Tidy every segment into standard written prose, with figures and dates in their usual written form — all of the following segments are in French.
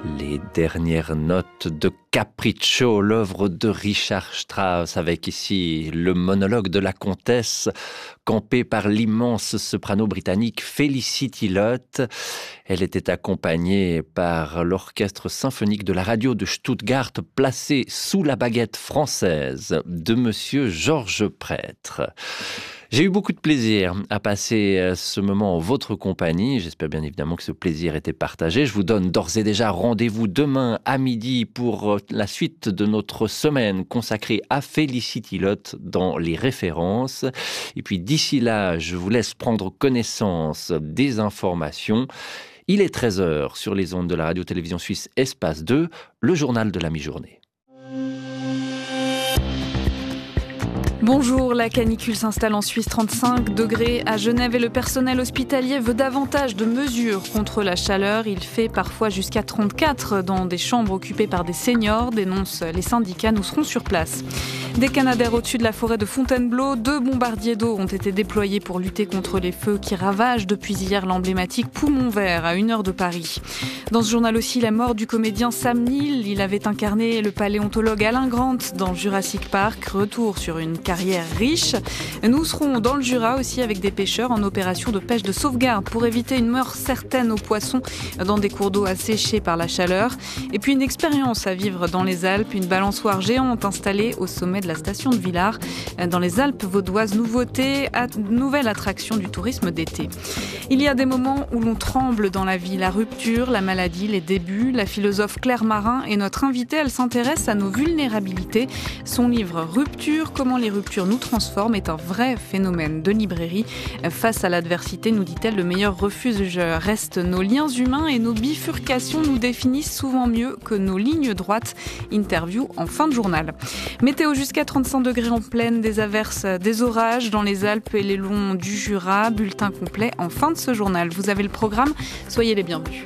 Les dernières notes de Capriccio, l'œuvre de Richard Strauss, avec ici le monologue de la comtesse, campé par l'immense soprano britannique Felicity Lott. Elle était accompagnée par l'orchestre symphonique de la radio de Stuttgart, placé sous la baguette française de monsieur Georges Prêtre. J'ai eu beaucoup de plaisir à passer ce moment en votre compagnie. J'espère bien évidemment que ce plaisir était partagé. Je vous donne d'ores et déjà rendez-vous demain à midi pour la suite de notre semaine consacrée à Felicity Lott dans les références. Et puis d'ici là, je vous laisse prendre connaissance des informations. Il est 13h sur les ondes de la radio-télévision suisse Espace 2, le journal de la mi-journée. Bonjour, la canicule s'installe en Suisse, 35 degrés à Genève et le personnel hospitalier veut davantage de mesures contre la chaleur. Il fait parfois jusqu'à 34 dans des chambres occupées par des seniors, dénoncent les syndicats. Nous serons sur place. Des Canadaires au-dessus de la forêt de Fontainebleau, 2 bombardiers d'eau ont été déployés pour lutter contre les feux qui ravagent depuis hier l'emblématique Poumon Vert à 1 heure de Paris. Dans ce journal aussi, la mort du comédien Sam Neill. Il avait incarné le paléontologue Alain Grant dans Jurassic Park. Retour sur une carrière riche. Nous serons dans le Jura aussi avec des pêcheurs en opération de pêche de sauvegarde pour éviter une mort certaine aux poissons dans des cours d'eau asséchés par la chaleur. Et puis une expérience à vivre dans les Alpes, une balançoire géante installée au sommet de la station de Villars. Dans les Alpes vaudoises, nouveauté, nouvelle attraction du tourisme d'été. Il y a des moments où l'on tremble dans la vie, la rupture, la maladie, les débuts. La philosophe Claire Marin est notre invitée. Elle s'intéresse à nos vulnérabilités. Son livre Rupture, comment les ruptures nous transforment est un vrai phénomène de librairie. Face à l'adversité, nous dit-elle, le meilleur refuge reste nos liens humains et nos bifurcations nous définissent souvent mieux que nos lignes droites. Interview en fin de journal. Météo jusqu'à 35 degrés en plaine, des averses, des orages dans les Alpes et les longs du Jura. Bulletin complet en fin de ce journal. Vous avez le programme, soyez les bienvenus.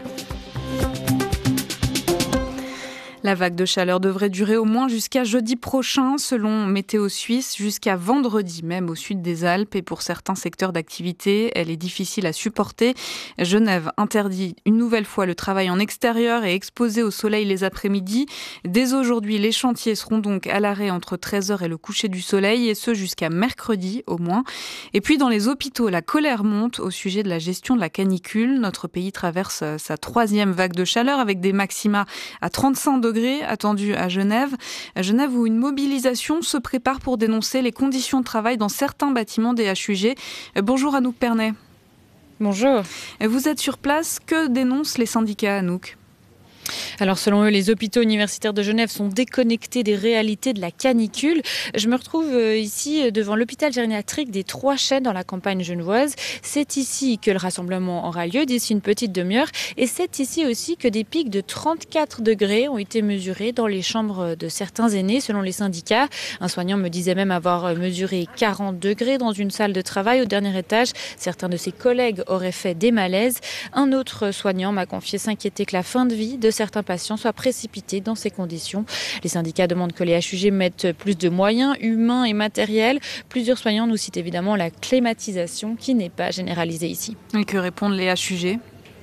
La vague de chaleur devrait durer au moins jusqu'à jeudi prochain, selon Météo Suisse, jusqu'à vendredi même au sud des Alpes. Et pour certains secteurs d'activité, elle est difficile à supporter. Genève interdit une nouvelle fois le travail en extérieur et exposé au soleil les après-midi. Dès aujourd'hui, les chantiers seront donc à l'arrêt entre 13h et le coucher du soleil, et ce jusqu'à mercredi au moins. Et puis dans les hôpitaux, la colère monte au sujet de la gestion de la canicule. Notre pays traverse sa 3e vague de chaleur avec des maxima à 35 degrés attendu à Genève. Genève où une mobilisation se prépare pour dénoncer les conditions de travail dans certains bâtiments des HUG. Bonjour Anouk Pernet. Bonjour. Vous êtes sur place. Que dénoncent les syndicats, Anouk ? Alors selon eux, les hôpitaux universitaires de Genève sont déconnectés des réalités de la canicule. Je me retrouve ici devant l'hôpital gériatrique des Trois Chênes dans la campagne genevoise. C'est ici que le rassemblement aura lieu d'ici une petite demi-heure. Et c'est ici aussi que des pics de 34 degrés ont été mesurés dans les chambres de certains aînés selon les syndicats. Un soignant me disait même avoir mesuré 40 degrés dans une salle de travail au dernier étage. Certains de ses collègues auraient fait des malaises. Un autre soignant m'a confié s'inquiéter que la fin de vie de certains patients soient précipités dans ces conditions. Les syndicats demandent que les HUG mettent plus de moyens humains et matériels. Plusieurs soignants nous citent évidemment la climatisation qui n'est pas généralisée ici. Et que répondent les HUG ?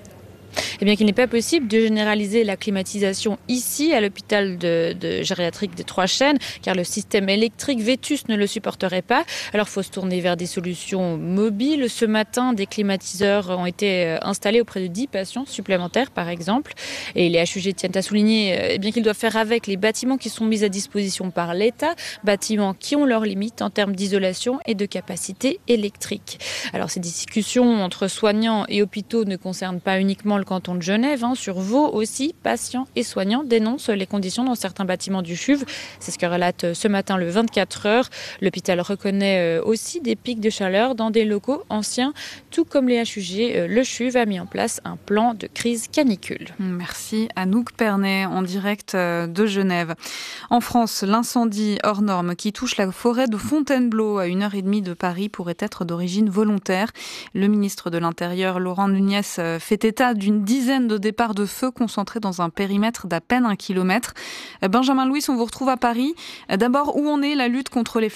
Eh bien qu'il n'est pas possible de généraliser la climatisation ici à l'hôpital de gériatrique des Trois Chênes, car le système électrique vétuste ne le supporterait pas. Alors il faut se tourner vers des solutions mobiles. Ce matin, des climatiseurs ont été installés auprès de 10 patients supplémentaires par exemple. Et les HUG tiennent à souligner qu'ils doivent faire avec les bâtiments qui sont mis à disposition par l'État, bâtiments qui ont leurs limites en termes d'isolation et de capacité électrique. Alors ces discussions entre soignants et hôpitaux ne concernent pas uniquement le canton de Genève. Sur Vaud aussi, patients et soignants dénoncent les conditions dans certains bâtiments du CHUV. C'est ce que relate ce matin le 24 heures. L'hôpital reconnaît aussi des pics de chaleur dans des locaux anciens. Tout comme les HUG, le CHUV a mis en place un plan de crise canicule. Merci Anouk Pernet en direct de Genève. En France, l'incendie hors norme qui touche la forêt de Fontainebleau à 1h30 de Paris pourrait être d'origine volontaire. Le ministre de l'Intérieur, Laurent Nunez, fait état d'une dizaine de départs de feu concentrés dans un périmètre d'à peine 1 kilomètre. Benjamin Louis, on vous retrouve à Paris. D'abord, où en est la lutte contre les flammes ?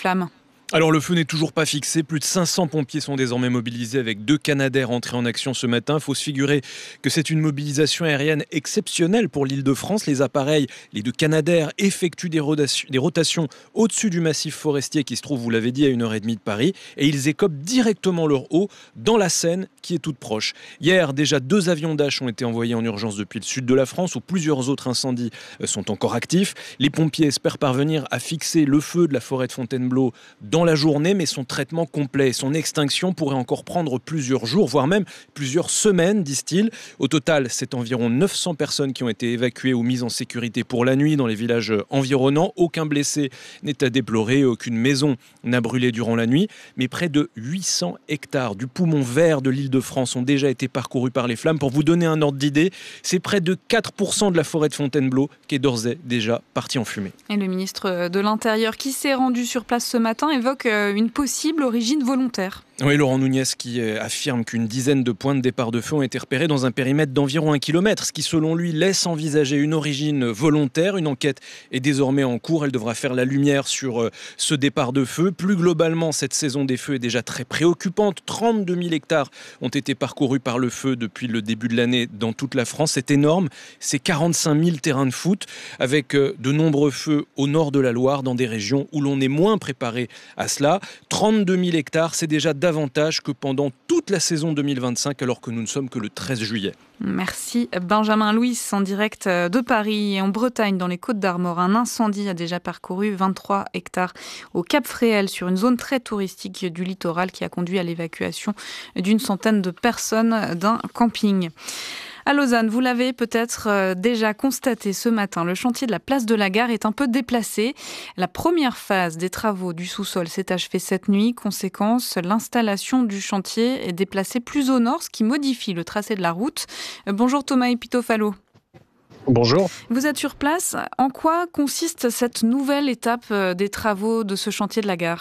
Alors le feu n'est toujours pas fixé, plus de 500 pompiers sont désormais mobilisés avec 2 Canadair entrés en action ce matin. Il faut se figurer que c'est une mobilisation aérienne exceptionnelle pour l'Île-de-France. Les appareils, les 2 Canadair, effectuent des rotations au-dessus du massif forestier qui se trouve, vous l'avez dit, à 1h30 de Paris, et ils écopent directement leur eau dans la Seine qui est toute proche. Hier, déjà 2 avions Dash ont été envoyés en urgence depuis le sud de la France où plusieurs autres incendies sont encore actifs. Les pompiers espèrent parvenir à fixer le feu de la forêt de Fontainebleau dans la journée, mais son traitement complet, son extinction pourrait encore prendre plusieurs jours, voire même plusieurs semaines, disent-ils. Au total, c'est environ 900 personnes qui ont été évacuées ou mises en sécurité pour la nuit dans les villages environnants. Aucun blessé n'est à déplorer, aucune maison n'a brûlé durant la nuit, mais près de 800 hectares du poumon vert de l'Île-de-France ont déjà été parcourus par les flammes. Pour vous donner un ordre d'idée, c'est près de 4% de la forêt de Fontainebleau qui est d'ores et déjà partie en fumée. Et le ministre de l'Intérieur qui s'est rendu sur place ce matin évoque une possible origine volontaire. Oui, Laurent Nunez qui affirme qu'une dizaine de points de départ de feu ont été repérés dans un périmètre d'environ 1 kilomètre, ce qui selon lui laisse envisager une origine volontaire. Une enquête est désormais en cours, elle devra faire la lumière sur ce départ de feu. Plus globalement, cette saison des feux est déjà très préoccupante. 32 000 hectares ont été parcourus par le feu depuis le début de l'année dans toute la France. C'est énorme, c'est 45 000 terrains de foot, avec de nombreux feux au nord de la Loire, dans des régions où l'on est moins préparé à cela. 32 000 hectares, c'est déjà davantage que pendant toute la saison 2025, alors que nous ne sommes que le 13 juillet. Merci Benjamin Louis, en direct de Paris et en Bretagne, dans les Côtes-d'Armor. Un incendie a déjà parcouru 23 hectares au Cap Fréhel, sur une zone très touristique du littoral, qui a conduit à l'évacuation d'une centaine de personnes d'un camping. À Lausanne, vous l'avez peut-être déjà constaté ce matin, le chantier de la place de la Gare est un peu déplacé. La première phase des travaux du sous-sol s'est achevée cette nuit. Conséquence, l'installation du chantier est déplacée plus au nord, ce qui modifie le tracé de la route. Bonjour Thomas Epitofalo. Bonjour. Vous êtes sur place. En quoi consiste cette nouvelle étape des travaux de ce chantier de la Gare ?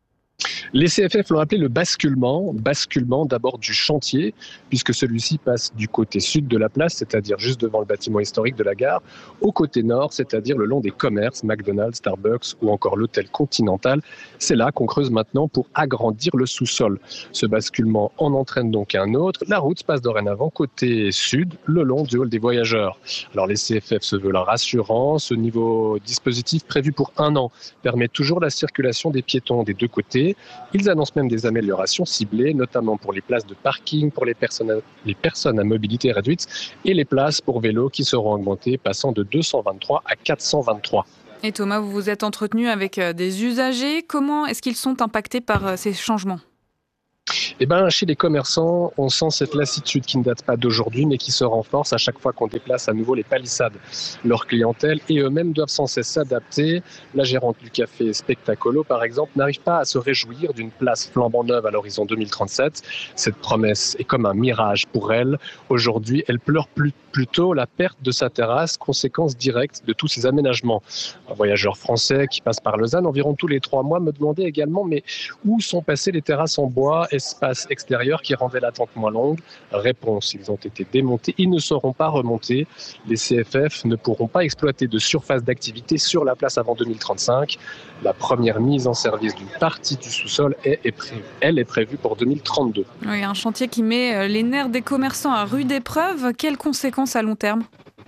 Les CFF l'ont appelé le basculement d'abord du chantier, puisque celui-ci passe du côté sud de la place, c'est-à-dire juste devant le bâtiment historique de la gare, au côté nord, c'est-à-dire le long des commerces, McDonald's, Starbucks ou encore l'hôtel Continental. C'est là qu'on creuse maintenant pour agrandir le sous-sol. Ce basculement en entraîne donc un autre. La route passe dorénavant côté sud, le long du hall des voyageurs. Alors les CFF se veulent rassurants. Ce nouveau dispositif prévu pour 1 an permet toujours la circulation des piétons des 2 côtés. Ils annoncent même des améliorations ciblées, notamment pour les places de parking pour les personnes à mobilité réduite et les places pour vélos qui seront augmentées, passant de 223 à 423. Et Thomas, vous vous êtes entretenu avec des usagers. Comment est-ce qu'ils sont impactés par ces changements ? Chez les commerçants, on sent cette lassitude qui ne date pas d'aujourd'hui, mais qui se renforce à chaque fois qu'on déplace à nouveau les palissades. Leur clientèle et eux-mêmes doivent sans cesse s'adapter. La gérante du café Spectacolo, par exemple, n'arrive pas à se réjouir d'une place flambant neuve à l'horizon 2037. Cette promesse est comme un mirage pour elle. Aujourd'hui, elle pleure plutôt la perte de sa terrasse, conséquence directe de tous ces aménagements. Un voyageur français qui passe par Lausanne environ tous les 3 mois me demandait également, mais où sont passées les terrasses en bois, espace extérieur qui rendait l'attente moins longue? Réponse, ils ont été démontés, ils ne seront pas remontés. Les CFF ne pourront pas exploiter de surface d'activité sur la place avant 2035. La première mise en service d'une partie du sous-sol est prévue pour 2032. Oui, un chantier qui met les nerfs des commerçants à rude épreuve. Quelles conséquences à long terme ?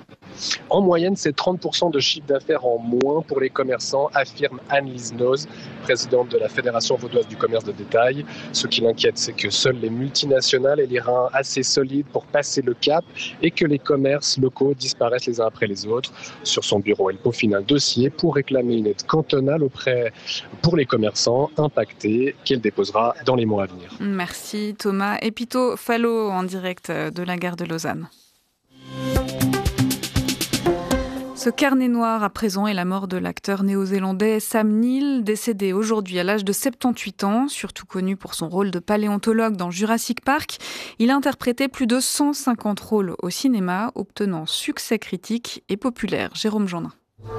En moyenne, c'est 30% de chiffre d'affaires en moins pour les commerçants, affirme Anne-Lise Noz, présidente de la Fédération vaudoise du commerce de détail. Ce qui l'inquiète, c'est que seules les multinationales aient les reins assez solides pour passer le cap et que les commerces locaux disparaissent les uns après les autres. Sur son bureau, elle peaufine un dossier pour réclamer une aide cantonale pour les commerçants impactés qu'elle déposera dans les mois à venir. Merci Thomas Epitofalo en direct de la gare de Lausanne. Ce carnet noir à présent est la mort de l'acteur néo-zélandais Sam Neill, décédé aujourd'hui à l'âge de 78 ans, surtout connu pour son rôle de paléontologue dans Jurassic Park. Il a interprété plus de 150 rôles au cinéma, obtenant succès critique et populaire. Jérôme Jeannin.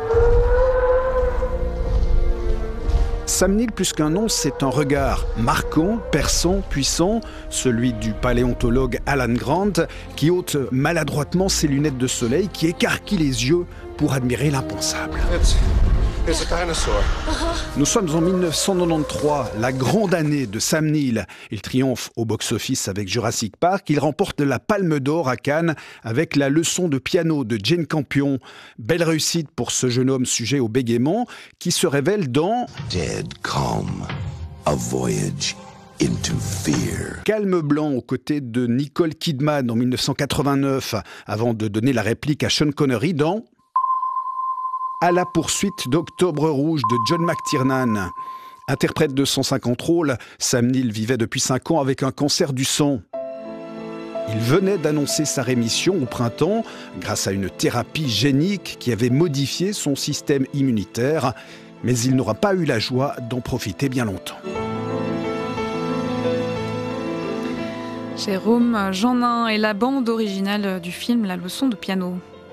Sam Neill, plus qu'un nom, c'est un regard marquant, perçant, puissant, celui du paléontologue Alan Grant, qui ôte maladroitement ses lunettes de soleil, qui écarquille les yeux pour admirer l'impensable. Nous sommes en 1993, la grande année de Sam Neill. Il triomphe au box-office avec Jurassic Park. Il remporte la Palme d'Or à Cannes avec la leçon de piano de Jane Campion. Belle réussite pour ce jeune homme sujet au bégaiement qui se révèle dans Dead Calm, a voyage into fear. Calme blanc aux côtés de Nicole Kidman en 1989 avant de donner la réplique à Sean Connery dans À la poursuite d'Octobre Rouge de John McTiernan. Interprète de 150 rôles, Sam Neill vivait depuis 5 ans avec un cancer du sang. Il venait d'annoncer sa rémission au printemps grâce à une thérapie génique qui avait modifié son système immunitaire, mais il n'aura pas eu la joie d'en profiter bien longtemps. Jérôme Jeannin et la bande originale du film La leçon de piano.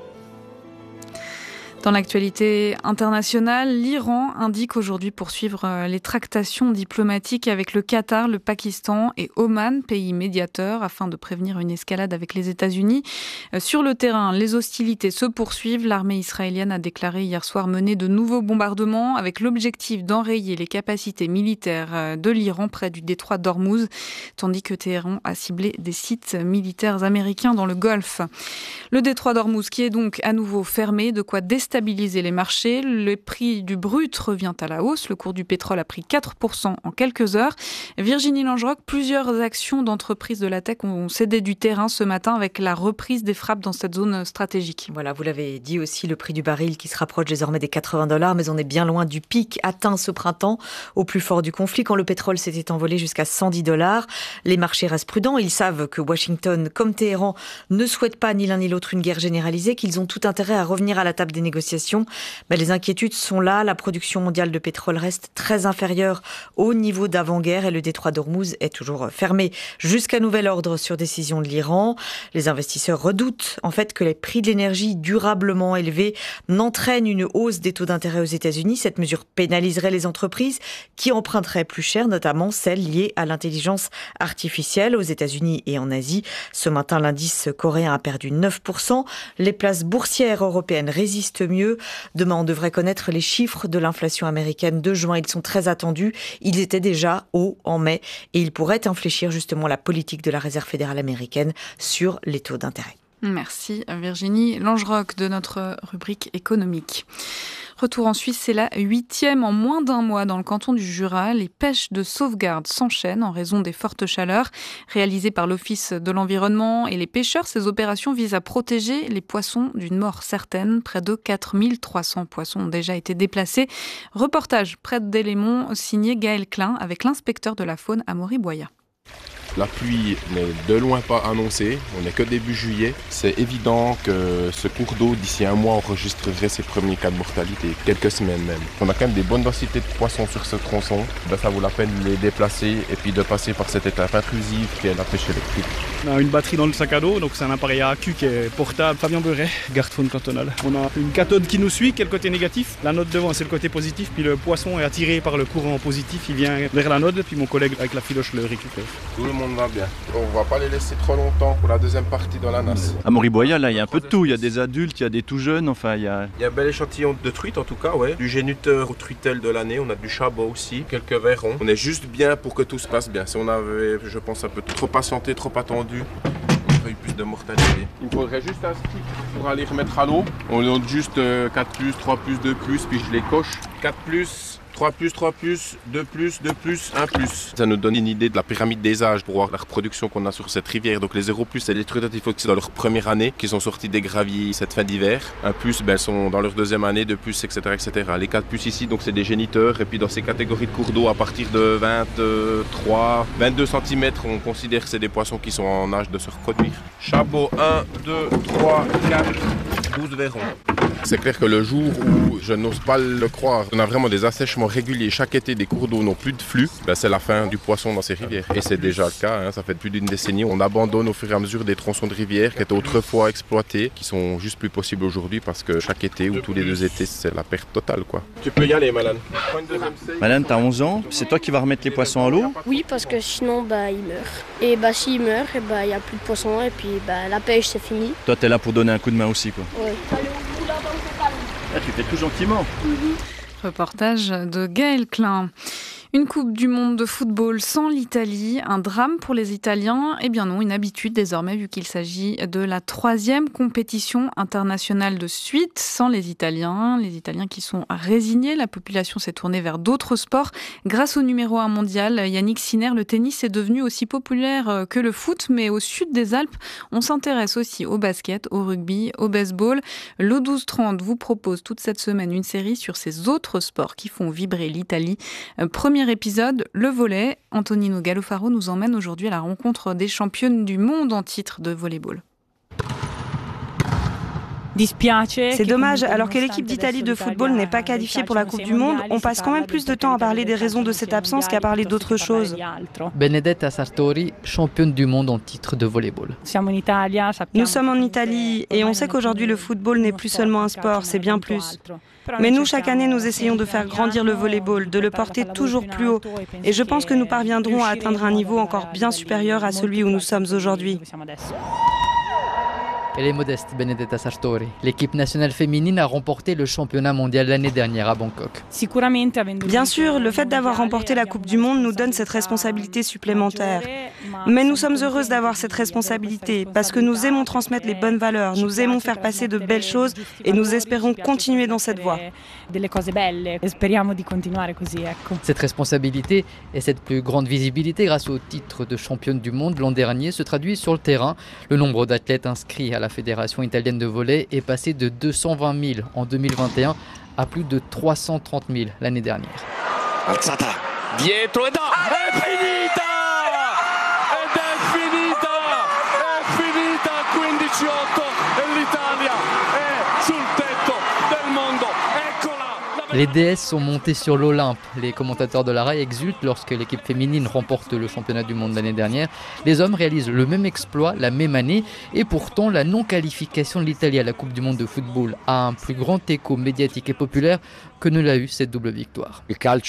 Dans l'actualité internationale, l'Iran indique aujourd'hui poursuivre les tractations diplomatiques avec le Qatar, le Pakistan et Oman, pays médiateurs, afin de prévenir une escalade avec les États-Unis. Sur le terrain, les hostilités se poursuivent. L'armée israélienne a déclaré hier soir mener de nouveaux bombardements avec l'objectif d'enrayer les capacités militaires de l'Iran près du détroit d'Ormuz, tandis que Téhéran a ciblé des sites militaires américains dans le Golfe. Le détroit d'Ormuz qui est donc à nouveau fermé, de quoi déstabiliser les marchés. Le prix du brut revient à la hausse. Le cours du pétrole a pris 4% en quelques heures. Virginie Langerock, plusieurs actions d'entreprises de la tech ont cédé du terrain ce matin avec la reprise des frappes dans cette zone stratégique. Voilà, vous l'avez dit aussi, le prix du baril qui se rapproche désormais des $80, mais on est bien loin du pic atteint ce printemps au plus fort du conflit, quand le pétrole s'était envolé jusqu'à $110. Les marchés restent prudents. Ils savent que Washington, comme Téhéran, ne souhaitent pas ni l'un ni l'autre une guerre généralisée, qu'ils ont tout intérêt à revenir à la table des négociations. Mais les inquiétudes sont là. La production mondiale de pétrole reste très inférieure au niveau d'avant-guerre et le détroit d'Ormuz est toujours fermé jusqu'à nouvel ordre sur décision de l'Iran. Les investisseurs redoutent en fait que les prix de l'énergie durablement élevés n'entraînent une hausse des taux d'intérêt aux États-Unis. Cette mesure pénaliserait les entreprises qui emprunteraient plus cher, notamment celles liées à l'intelligence artificielle. Aux États-Unis et en Asie, ce matin, l'indice coréen a perdu 9%. Les places boursières européennes résistent mieux. Demain, on devrait connaître les chiffres de l'inflation américaine de juin. Ils sont très attendus. Ils étaient déjà hauts en mai et ils pourraient infléchir justement la politique de la Réserve fédérale américaine sur les taux d'intérêt. Merci Virginie Langerock de notre rubrique économique. Retour en Suisse, c'est la 8e en moins d'un mois dans le canton du Jura. Les pêches de sauvegarde s'enchaînent en raison des fortes chaleurs réalisées par l'Office de l'environnement et les pêcheurs. Ces opérations visent à protéger les poissons d'une mort certaine. Près de 4300 poissons ont déjà été déplacés. Reportage près d'Élémont signé Gaël Klein avec l'inspecteur de la faune Amaury Boya. La pluie n'est de loin pas annoncée, on n'est que début juillet. C'est évident que ce cours d'eau, d'ici un mois, enregistrerait ses premiers cas de mortalité, quelques semaines même. On a quand même des bonnes densités de poissons sur ce tronçon. Ça vaut la peine de les déplacer et puis de passer par cette étape intrusive qui est la pêche électrique. On a une batterie dans le sac à dos, donc c'est un appareil à accu qui est portable. Fabien Beuret, garde faune cantonale. On a une cathode qui nous suit, qui est le côté négatif. La note devant, c'est le côté positif, puis le poisson est attiré par le courant positif. Il vient vers la note, puis mon collègue avec la filoche le récupère. Tout le monde va bien. On va pas les laisser trop longtemps pour la deuxième partie dans la nasse. À Amaury Boya, là, il y a un peu de tout. Il y a des adultes, il y a des tout jeunes, enfin, il y a un bel échantillon de truites en tout cas, ouais. Du génuteur au truitel de l'année, on a du chabot aussi, quelques verrons. On est juste bien pour que tout se passe bien. Si on avait, je pense, un peu trop patienté, trop attendu, on aurait eu plus de mortalité. Il me faudrait juste un stick pour aller remettre à l'eau. On note juste 4+, 3+, 2+, puis je les coche. 4+, 3+, 3+, 2+, 2+, 1+. Ça nous donne une idée de la pyramide des âges pour voir la reproduction qu'on a sur cette rivière. Donc les 0+, c'est les truites c'est dans leur première année, qui sont sortis des graviers cette fin d'hiver. 1+, elles sont dans leur deuxième année, 2+, etc., etc. Les 4+ ici, donc c'est des géniteurs. Et puis dans ces catégories de cours d'eau, à partir de 23, 22 cm, on considère que c'est des poissons qui sont en âge de se reproduire. Chabot 1, 2, 3, 4, 12 verrons. C'est clair que le jour où, je n'ose pas le croire, on a vraiment des assèchements réguliers. Chaque été, des cours d'eau n'ont plus de flux. C'est la fin du poisson dans ces rivières. Et c'est déjà le cas, ça fait plus d'une décennie. On abandonne au fur et à mesure des tronçons de rivières qui étaient autrefois exploités, qui sont juste plus possibles aujourd'hui parce que chaque été ou tous les 2 étés, c'est la perte totale, quoi. Tu peux y aller, Malane. Malane, t'as 11 ans, c'est toi qui vas remettre les poissons à l'eau? Oui, parce que sinon, ils meurent. Et s'ils meurent, il n'y a plus de poissons et puis la pêche, c'est fini. Toi, t'es là pour donner un coup de main aussi, quoi. Oui. Ah, tu fais tout gentiment. Reportage de Gaël Klein. Une Coupe du Monde de football sans l'Italie, un drame pour les Italiens? Eh bien non, une habitude désormais vu qu'il s'agit de la 3e compétition internationale de suite sans les Italiens qui sont résignés. La population s'est tournée vers d'autres sports. Grâce au numéro 1 mondial, Yannick Sinner, le tennis est devenu aussi populaire que le foot, mais au sud des Alpes, on s'intéresse aussi au basket, au rugby, au baseball. L'O1230 vous propose toute cette semaine une série sur ces autres sports qui font vibrer l'Italie. Premier épisode, le volley. Antonino Gallofaro nous emmène aujourd'hui à la rencontre des championnes du monde en titre de volleyball. C'est dommage, alors que l'équipe d'Italie de football n'est pas qualifiée pour la Coupe du Monde, on passe quand même plus de temps à parler des raisons de cette absence qu'à parler d'autres choses. Benedetta Sartori, championne du monde en titre de volleyball. Nous sommes en Italie et on sait qu'aujourd'hui le football n'est plus seulement un sport, c'est bien plus. Mais nous, chaque année, nous essayons de faire grandir le volleyball, de le porter toujours plus haut. Et je pense que nous parviendrons à atteindre un niveau encore bien supérieur à celui où nous sommes aujourd'hui. Elle est modeste, Benedetta Sartori. L'équipe nationale féminine a remporté le championnat mondial l'année dernière à Bangkok. Bien sûr, le fait d'avoir remporté la Coupe du Monde nous donne cette responsabilité supplémentaire. Mais nous sommes heureuses d'avoir cette responsabilité parce que nous aimons transmettre les bonnes valeurs, nous aimons faire passer de belles choses et nous espérons continuer dans cette voie. Cette responsabilité et cette plus grande visibilité grâce au titre de championne du monde l'an dernier se traduit sur le terrain. Le nombre d'athlètes inscrits à la Fédération italienne de volley est passé de 220 000 en 2021 à plus de 330 000 l'année dernière. Alzata, dietro ed è finita! Ed è finita! È finita 15-8 e l'Italia è sul tetto del mondo. Eccola! Les déesses sont montées sur l'Olympe. Les commentateurs de la RAI exultent lorsque l'équipe féminine remporte le championnat du monde l'année dernière. Les hommes réalisent le même exploit la même année et pourtant la non-qualification de l'Italie à la Coupe du monde de football a un plus grand écho médiatique et populaire que ne l'a eu cette double victoire.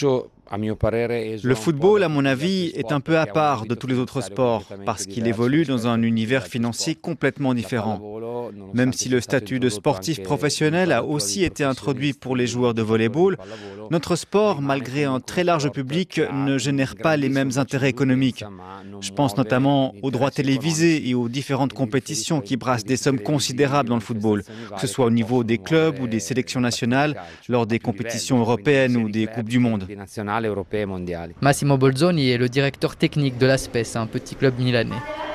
Le football, à mon avis, est un peu à part de tous les autres sports parce qu'il évolue dans un univers financier complètement différent. Même si le statut de sportif professionnel a aussi été introduit pour les joueurs de volleyball, notre sport, malgré un très large public, ne génère pas les mêmes intérêts économiques. Je pense notamment aux droits télévisés et aux différentes compétitions qui brassent des sommes considérables dans le football, que ce soit au niveau des clubs ou des sélections nationales, lors des compétitions européennes ou des Coupes du Monde. Massimo Bolzoni est le directeur technique de l'Aspes, un petit club milanais.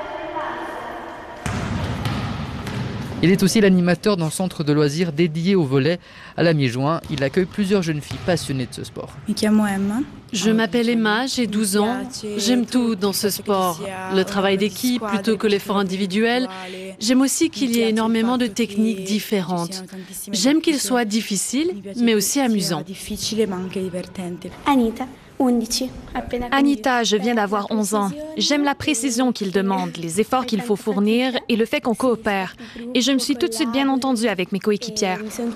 Il est aussi l'animateur d'un centre de loisirs dédié au volley. À la mi-juin, il accueille plusieurs jeunes filles passionnées de ce sport. Je m'appelle Emma, j'ai 12 ans. J'aime tout dans ce sport. Le travail d'équipe plutôt que l'effort individuel. J'aime aussi qu'il y ait énormément de techniques différentes. J'aime qu'il soit difficile, mais aussi amusant. Anita, je viens d'avoir 11 ans. J'aime la précision qu'il demande, les efforts qu'il faut fournir et le fait qu'on coopère. Et je me suis tout de suite bien entendue avec mes coéquipières.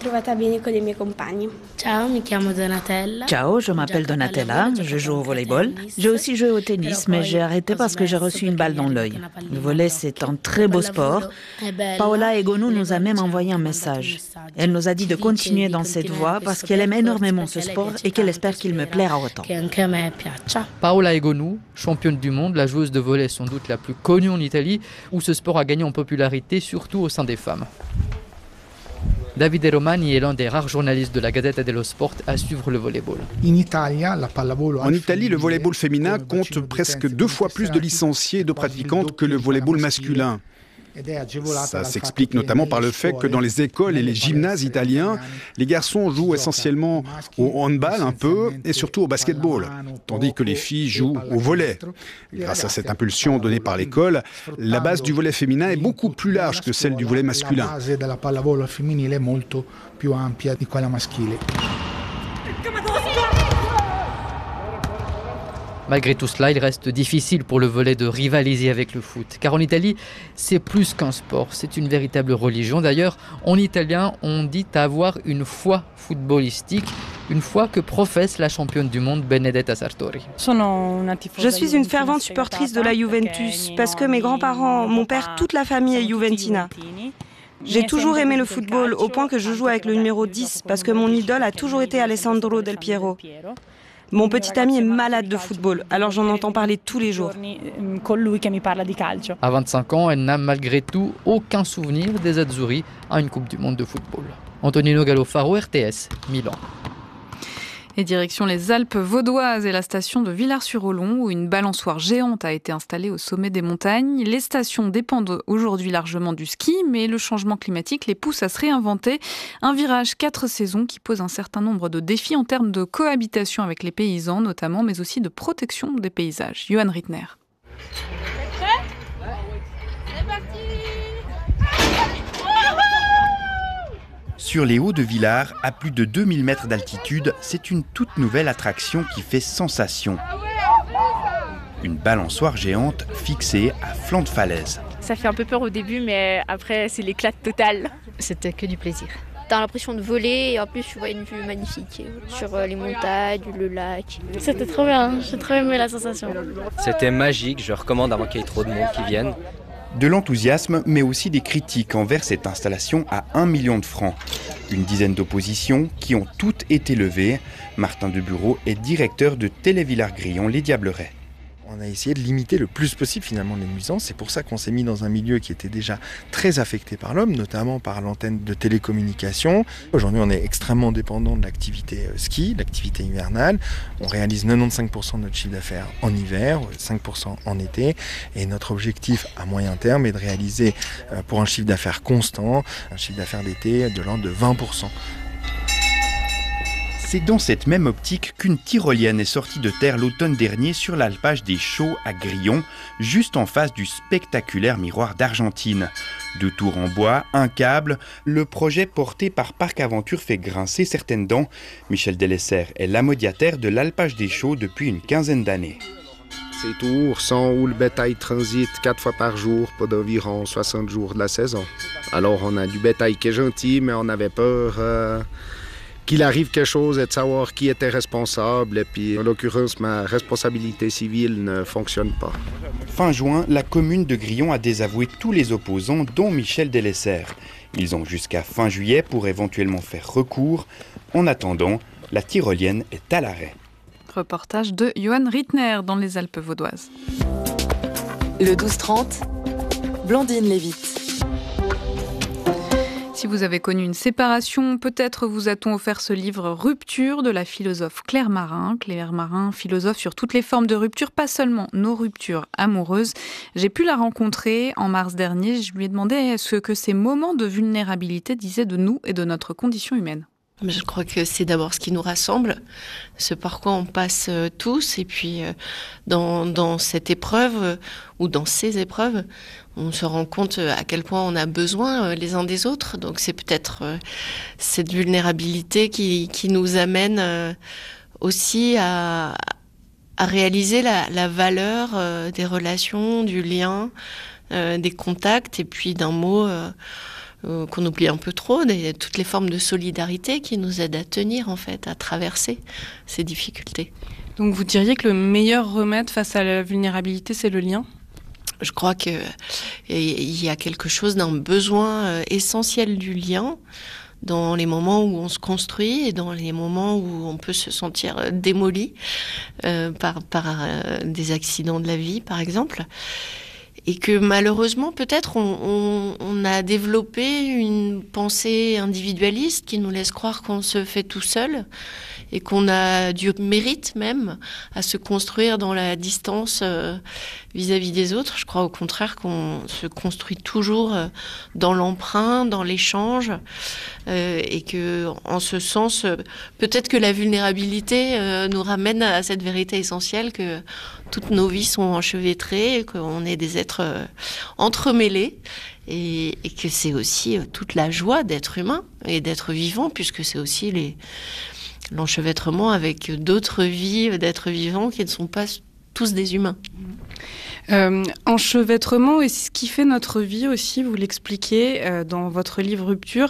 Ciao, je m'appelle Donatella, je joue au volleyball. J'ai aussi joué au tennis, mais j'ai arrêté parce que j'ai reçu une balle dans l'œil. Le volley, c'est un très beau sport. Paola Egonu nous a même envoyé un message. Elle nous a dit de continuer dans cette voie parce qu'elle aime énormément ce sport et qu'elle espère qu'il me plaira autant. Paola Egonu, championne du monde, la joueuse de volley sans doute la plus connue en Italie, où ce sport a gagné en popularité, surtout au sein des femmes. Davide Romani est l'un des rares journalistes de la Gazzetta dello Sport à suivre le volleyball. En Italie, le volleyball féminin compte presque 2 fois plus de licenciés et de pratiquantes que le volleyball masculin. Ça s'explique notamment par le fait que dans les écoles et les gymnases italiens, les garçons jouent essentiellement au handball un peu et surtout au basketball, tandis que les filles jouent au volley. Grâce à cette impulsion donnée par l'école, la base du volley féminin est beaucoup plus large que celle du volley masculin. Malgré tout cela, il reste difficile pour le volley de rivaliser avec le foot. Car en Italie, c'est plus qu'un sport, c'est une véritable religion. D'ailleurs, en italien, on dit avoir une foi footballistique, une foi que professe la championne du monde Benedetta Sartori. Je suis une fervente supportrice de la Juventus parce que mes grands-parents, mon père, toute la famille est juventina. J'ai toujours aimé le football, au point que je joue avec le numéro 10, parce que mon idole a toujours été Alessandro Del Piero. Mon petit ami est malade de football, alors j'en entends parler tous les jours. À 25 ans, elle n'a malgré tout aucun souvenir des Azzurri à une Coupe du Monde de football. Antonino Gallofaro, RTS, Milan. Et direction les Alpes vaudoises et la station de Villars-sur-Olon où une balançoire géante a été installée au sommet des montagnes. Les stations dépendent aujourd'hui largement du ski, mais le changement climatique les pousse à se réinventer. Un virage 4 saisons qui pose un certain nombre de défis en termes de cohabitation avec les paysans notamment, mais aussi de protection des paysages. Johan Rittner. T'es prêt ? C'est parti ! Sur les hauts de Villars, à plus de 2000 mètres d'altitude, c'est une toute nouvelle attraction qui fait sensation. Une balançoire géante fixée à flanc de falaise. Ça fait un peu peur au début, mais après c'est l'éclat total. C'était que du plaisir. T'as l'impression de voler et en plus tu vois une vue magnifique sur les montagnes, le lac. C'était trop bien, j'ai trop aimé la sensation. C'était magique, je recommande avant qu'il y ait trop de monde qui vienne. De l'enthousiasme, mais aussi des critiques envers cette installation à 1 million de francs. Une dizaine d'oppositions qui ont toutes été levées. Martin Debureau est directeur de Télé-Villars-Grillon, les Diablerets. On a essayé de limiter le plus possible finalement les nuisances. C'est pour ça qu'on s'est mis dans un milieu qui était déjà très affecté par l'homme, notamment par l'antenne de télécommunication. Aujourd'hui, on est extrêmement dépendant de l'activité ski, l'activité hivernale. On réalise 95% de notre chiffre d'affaires en hiver, 5% en été. Et notre objectif à moyen terme est de réaliser pour un chiffre d'affaires constant, un chiffre d'affaires d'été de l'ordre de 20%. C'est dans cette même optique qu'une tyrolienne est sortie de terre l'automne dernier sur l'alpage des Chaux à Grillon, juste en face du spectaculaire miroir d'Argentine. 2 tours en bois, un câble, le projet porté par Parc Aventure fait grincer certaines dents. Michel Delessert est l'amodiataire de l'alpage des Chaux depuis une quinzaine d'années. Ces tours sont où le bétail transite 4 fois par jour pour d'environ 60 jours de la saison. Alors on a du bétail qui est gentil, mais on avait peur qu'il arrive quelque chose et de savoir qui était responsable. Et puis, en l'occurrence, ma responsabilité civile ne fonctionne pas. Fin juin, la commune de Grillon a désavoué tous les opposants, dont Michel Delessert. Ils ont jusqu'à fin juillet pour éventuellement faire recours. En attendant, la tyrolienne est à l'arrêt. Reportage de Johan Rittner dans les Alpes vaudoises. Le 12-30, Blandine Lévite. Si vous avez connu une séparation, peut-être vous a-t-on offert ce livre Rupture de la philosophe Claire Marin. Claire Marin, philosophe sur toutes les formes de rupture, pas seulement nos ruptures amoureuses. J'ai pu la rencontrer en mars dernier. Je lui ai demandé ce que ces moments de vulnérabilité disaient de nous et de notre condition humaine. Je crois que c'est d'abord ce qui nous rassemble, ce par quoi on passe tous, et puis dans cette épreuve ou dans ces épreuves, on se rend compte à quel point on a besoin les uns des autres. Donc c'est peut-être cette vulnérabilité qui nous amène aussi à réaliser la valeur des relations, du lien, des contacts, et puis d'un mot qu'on oublie un peu trop, toutes les formes de solidarité qui nous aident à tenir, en fait, à traverser ces difficultés. Donc vous diriez que le meilleur remède face à la vulnérabilité, c'est le lien ? Je crois qu'il y a quelque chose d'un besoin essentiel du lien dans les moments où on se construit et dans les moments où on peut se sentir démoli par des accidents de la vie, par exemple. Et que malheureusement, peut-être, on a développé une pensée individualiste qui nous laisse croire qu'on se fait tout seul et qu'on a du mérite même à se construire dans la distance vis-à-vis des autres. Je crois au contraire qu'on se construit toujours dans l'emprunt, dans l'échange, et que, en ce sens, peut-être que la vulnérabilité nous ramène à cette vérité essentielle que toutes nos vies sont enchevêtrées, qu'on est des êtres entremêlés, et que c'est aussi toute la joie d'être humain et d'être vivant, puisque c'est aussi l'enchevêtrement avec d'autres vies d'êtres vivants qui ne sont pas tous des humains. Enchevêtrement, et ce qui fait notre vie aussi, vous l'expliquez dans votre livre Rupture,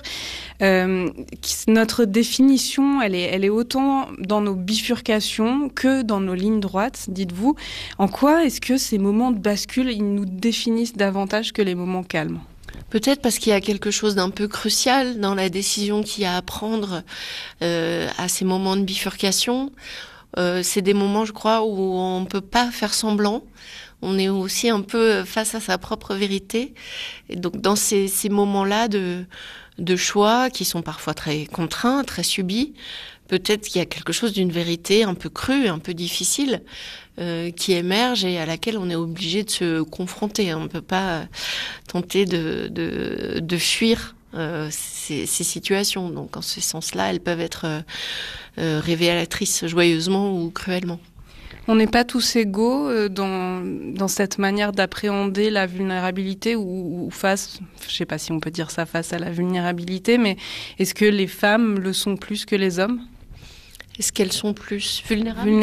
notre définition, elle est autant dans nos bifurcations que dans nos lignes droites, dites-vous. En quoi est-ce que ces moments de bascule, ils nous définissent davantage que les moments calmes ? Peut-être parce qu'il y a quelque chose d'un peu crucial dans la décision qu'il y a à prendre à ces moments de bifurcation. C'est des moments, je crois, où on ne peut pas faire semblant. On est aussi un peu face à sa propre vérité. Et donc, dans ces moments-là de choix qui sont parfois très contraints, très subis, peut-être qu'il y a quelque chose d'une vérité un peu crue, un peu difficile, qui émerge et à laquelle on est obligé de se confronter. On ne peut pas tenter de fuir ces situations. Donc, en ce sens-là, elles peuvent être révélatrices joyeusement ou cruellement. On n'est pas tous égaux dans cette manière d'appréhender la vulnérabilité ou face, je ne sais pas si on peut dire ça, face à la vulnérabilité, mais est-ce que les femmes le sont plus que les hommes ? Est-ce qu'elles sont plus vulnérables ?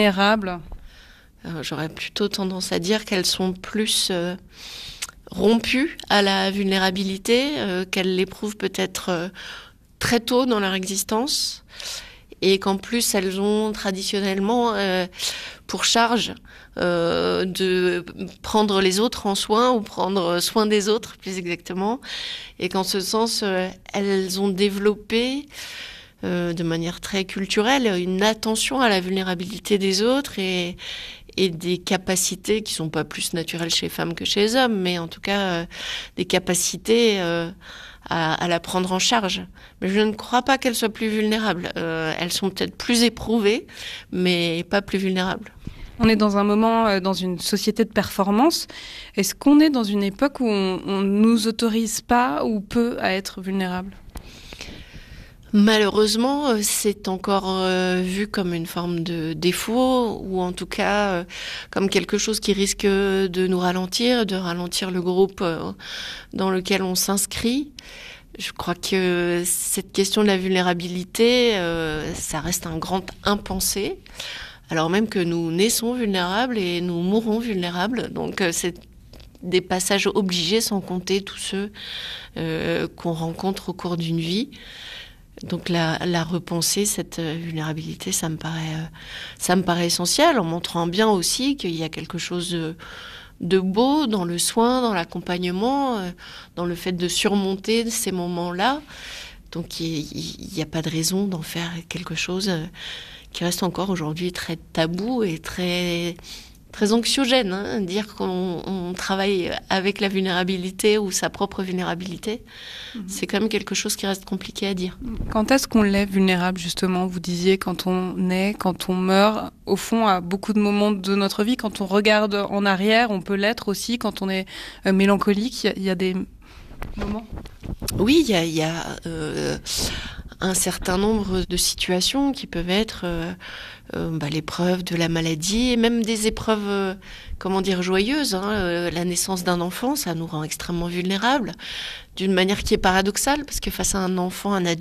J'aurais plutôt tendance à dire qu'elles sont plus rompues à la vulnérabilité, qu'elles l'éprouvent peut-être très tôt dans leur existence, et qu'en plus elles ont traditionnellement pour charge de prendre les autres en soin, ou prendre soin des autres plus exactement, et qu'en ce sens elles ont développé de manière très culturelle une attention à la vulnérabilité des autres et des capacités qui sont pas plus naturelles chez les femmes que chez les hommes, mais en tout cas des capacités à la prendre en charge. Mais je ne crois pas qu'elles soient plus vulnérables. Elles sont peut-être plus éprouvées, mais pas plus vulnérables. On est dans un moment, dans une société de performance. Est-ce qu'on est dans une époque où on nous autorise pas ou peu à être vulnérable ? Malheureusement, c'est encore vu comme une forme de défaut, ou en tout cas comme quelque chose qui risque de nous ralentir, de ralentir le groupe dans lequel on s'inscrit. Je crois que cette question de la vulnérabilité, ça reste un grand impensé, alors même que nous naissons vulnérables et nous mourrons vulnérables. Donc c'est des passages obligés, sans compter tous ceux qu'on rencontre au cours d'une vie. Donc la repenser, cette vulnérabilité, ça me paraît essentiel, en montrant bien aussi qu'il y a quelque chose de beau dans le soin, dans l'accompagnement, dans le fait de surmonter ces moments-là. Donc il n'y a pas de raison d'en faire quelque chose qui reste encore aujourd'hui très tabou et très anxiogène, hein, dire qu'on travaille avec la vulnérabilité ou sa propre vulnérabilité, c'est quand même quelque chose qui reste compliqué à dire. Quand est-ce qu'on l'est vulnérable, justement ? Vous disiez quand on naît, quand on meurt, au fond, à beaucoup de moments de notre vie, quand on regarde en arrière, on peut l'être aussi, quand on est mélancolique, il y a des moments ? Oui, il y a un certain nombre de situations qui peuvent être l'épreuve de la maladie et même des épreuves, joyeuses. La naissance d'un enfant, ça nous rend extrêmement vulnérables d'une manière qui est paradoxale, parce que face à un enfant, un adulte